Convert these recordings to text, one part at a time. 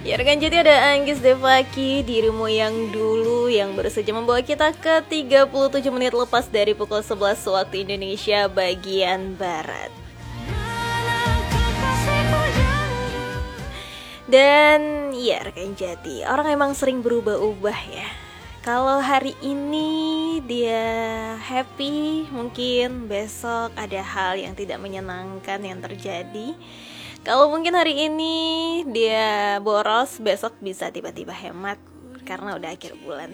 Ya rekan, jadi ada Anggis Devaki, dirimu yang dulu, yang baru saja membawa kita ke 37 menit lepas dari pukul 11 waktu Indonesia bagian Barat. Dan ya rekan jati, orang emang sering berubah-ubah ya. Kalau hari ini dia happy, mungkin besok ada hal yang tidak menyenangkan yang terjadi. Kalau mungkin hari ini dia boros, besok bisa tiba-tiba hemat karena udah akhir bulan.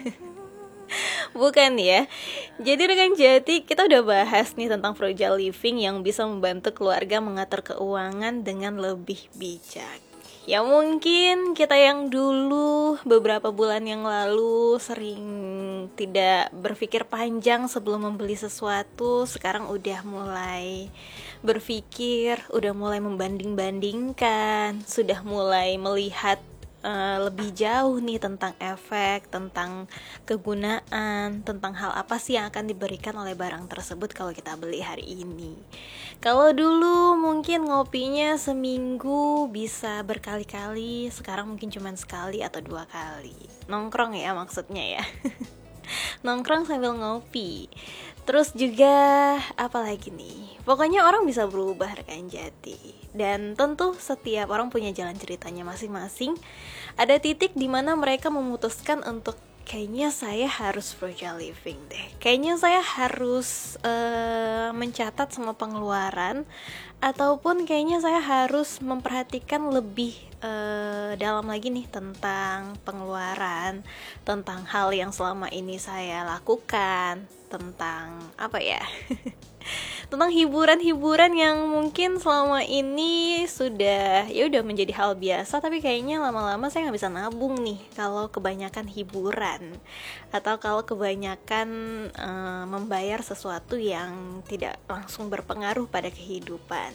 Bukan ya. Jadi rekan jati, kita udah bahas nih tentang frugal living yang bisa membantu keluarga mengatur keuangan dengan lebih bijak. Ya mungkin kita yang dulu beberapa bulan yang lalu sering tidak berpikir panjang sebelum membeli sesuatu, sekarang udah mulai berpikir, udah mulai membanding-bandingkan, sudah mulai melihat lebih jauh nih tentang efek, tentang kegunaan, tentang hal apa sih yang akan diberikan oleh barang tersebut kalau kita beli hari ini. Kalau dulu mungkin ngopinya seminggu bisa berkali-kali, sekarang mungkin cuma sekali atau 2 kali. Nongkrong ya maksudnya ya. Nongkrong sambil ngopi. Terus juga apa lagi nih? Pokoknya orang bisa berubah rekan jati. Dan tentu setiap orang punya jalan ceritanya masing-masing. Ada titik di mana mereka memutuskan untuk kayaknya saya harus frugal living deh. Kayaknya saya harus mencatat semua pengeluaran, ataupun kayaknya saya harus memperhatikan lebih dalam lagi nih tentang pengeluaran, tentang hal yang selama ini saya lakukan, tentang apa ya? Tentang hiburan-hiburan yang mungkin selama ini sudah menjadi hal biasa, tapi kayaknya lama-lama saya nggak bisa nabung nih kalau kebanyakan hiburan atau kalau kebanyakan membayar sesuatu yang tidak langsung berpengaruh pada kehidupan.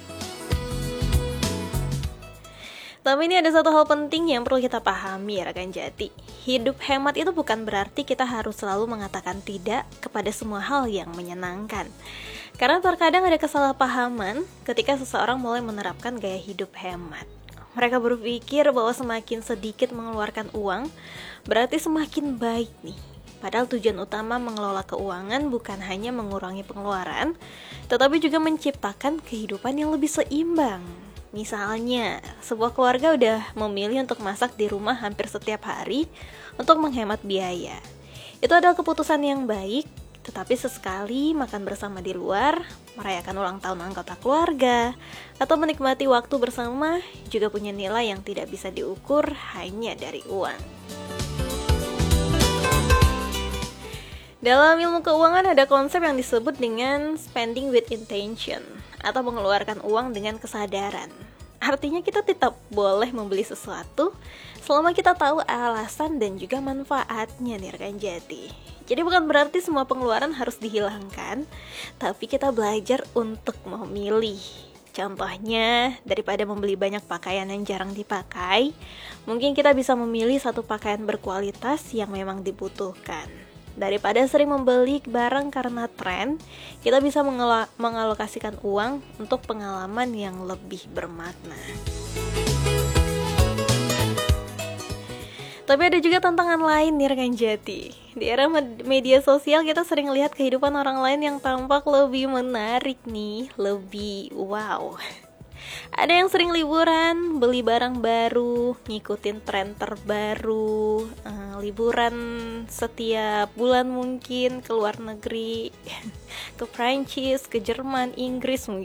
Tapi ini ada satu hal penting yang perlu kita pahami ya rekan jati. Hidup hemat itu bukan berarti kita harus selalu mengatakan tidak kepada semua hal yang menyenangkan. Karena terkadang ada kesalahpahaman ketika seseorang mulai menerapkan gaya hidup hemat. Mereka berpikir bahwa semakin sedikit mengeluarkan uang, berarti semakin baik nih. Padahal tujuan utama mengelola keuangan bukan hanya mengurangi pengeluaran, tetapi juga menciptakan kehidupan yang lebih seimbang. Misalnya, sebuah keluarga udah memilih untuk masak di rumah hampir setiap hari untuk menghemat biaya. Itu adalah keputusan yang baik, tetapi sesekali makan bersama di luar, merayakan ulang tahun anggota keluarga, atau menikmati waktu bersama juga punya nilai yang tidak bisa diukur hanya dari uang. Dalam ilmu keuangan ada konsep yang disebut dengan spending with intention, atau mengeluarkan uang dengan kesadaran. Artinya kita tetap boleh membeli sesuatu selama kita tahu alasan dan juga manfaatnya nih rekan jati. Jadi bukan berarti semua pengeluaran harus dihilangkan, tapi kita belajar untuk memilih. Contohnya, daripada membeli banyak pakaian yang jarang dipakai, mungkin kita bisa memilih satu pakaian berkualitas yang memang dibutuhkan. Daripada sering membeli barang karena tren, kita bisa mengalokasikan uang untuk pengalaman yang lebih bermakna. Tapi ada juga tantangan lain nih rekan jati. Di era media sosial kita sering lihat kehidupan orang lain yang tampak lebih menarik nih, lebih wow. Ada yang sering liburan, beli barang baru, ngikutin tren terbaru, liburan setiap bulan mungkin ke luar negeri, ke Prancis, ke Jerman, Inggris